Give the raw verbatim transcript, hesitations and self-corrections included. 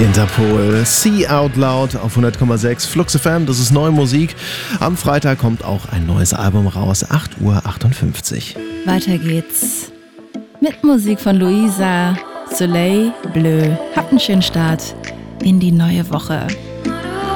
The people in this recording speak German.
Interpol, See Out Loud auf hundert Komma sechs, Flux F M, das ist neue Musik. Am Freitag kommt auch ein neues Album raus, acht Uhr achtundfünfzig. Weiter geht's mit Musik von Luisa, Soleil Bleu. Habt einen schönen Start in die neue Woche.